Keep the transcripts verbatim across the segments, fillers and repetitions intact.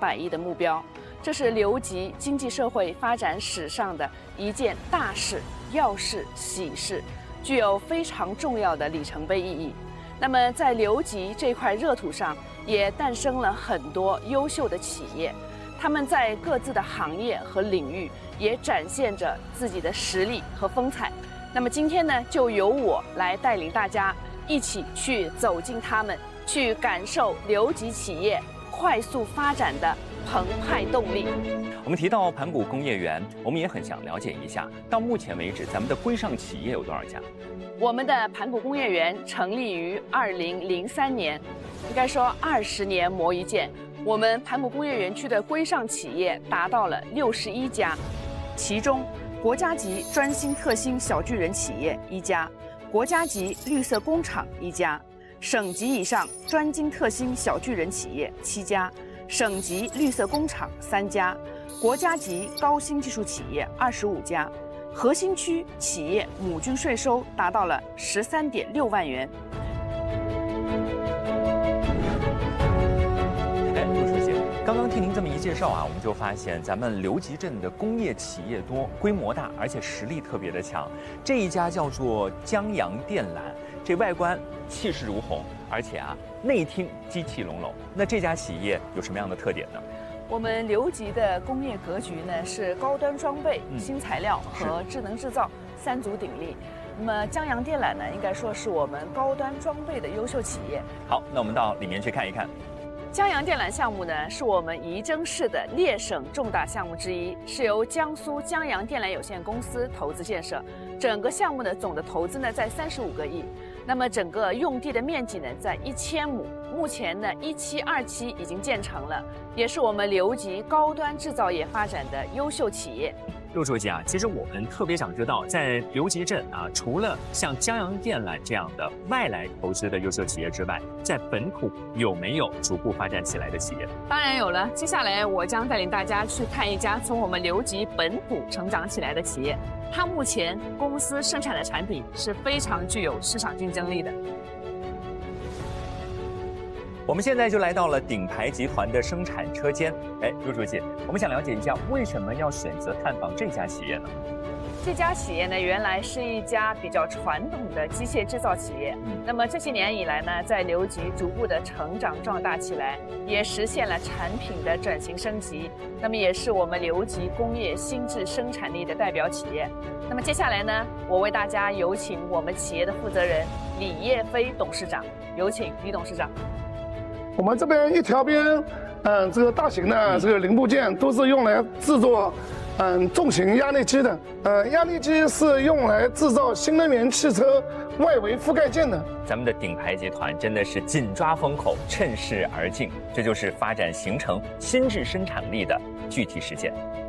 百亿的目标。这是留级经济社会发展史上的一件大事、要事、喜事，具有非常重要的里程碑意义。那么，在留级这块热土上，也诞生了很多优秀的企业，他们在各自的行业和领域也展现着自己的实力和风采。那么今天呢，就由我来带领大家一起去走进他们，去感受留级企业快速发展的澎湃动力。 我们提到盘古工业园，我们也很想了解一下，到目前为止，咱们的规上企业有多少家？ 我们的盘古工业园成立于二零零三年，应该说二十年磨一剑。我们盘古工业园区的规上企业达到了六十一家，其中国家级专新特新小巨人企业一家，国家级绿色工厂一家，省级以上专精特新小巨人企业七家，省级绿色工厂三家，国家级高新技术企业二十五家，核心区企业母均税收达到了十三点六万元。 哎，陆书记，刚刚听您这么一介绍啊，我们就发现咱们留级镇的工业企业多，规模大，而且实力特别的强。这一家叫做江阳电缆，这外观气势如虹，而且啊内厅机器隆隆。那这家企业有什么样的特点呢？ 我们留级的工业格局呢是高端装备、 嗯、 新材料和智能制造三足鼎立。那么江阳电缆呢，应该说是我们高端装备的优秀企业。 好，那我们到里面去看一看。 江阳电缆项目呢，是我们仪征市的列省重大项目之一，是由江苏江阳电缆有限公司投资建设。整个项目的总的投资呢在三十五个亿，那么整个用地的面积呢在一千亩，目前呢一期、二期已经建成了，也是我们留级高端制造业发展的优秀企业。 陆书记啊，其实我们特别想知道，在留级镇啊，除了像江阳电缆这样的外来投资的优秀企业之外，在本土有没有逐步发展起来的企业？ 当然有了。接下来我将带领大家去看一家从我们留级本土成长起来的企业，它目前公司生产的产品是非常具有市场竞争力的。 我们现在就来到了鼎牌集团的生产车间。哎，陆书记，我们想了解一下，为什么要选择探访这家企业呢？ 这家企业呢，原来是一家比较传统的机械制造企业。嗯、那么这些年以来呢，在留级逐步的成长壮大起来，也实现了产品的转型升级。那么也是我们留级工业新质生产力的代表企业。那么接下来呢，我为大家有请我们企业的负责人李业飞董事长，有请李董事长。 我们这边一条边，嗯，这个大型的这个零部件都是用来制作，嗯，重型压力机的。呃，压力机是用来制造新能源汽车外围覆盖件的。 咱们的鼎牌集团真的是紧抓风口，趁势而进，这就是发展形成新质生产力的具体实践。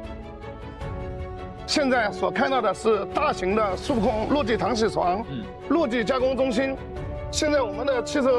现在所看到的是大型的数控落地糖洗床、嗯、落地加工中心。现在我们的汽车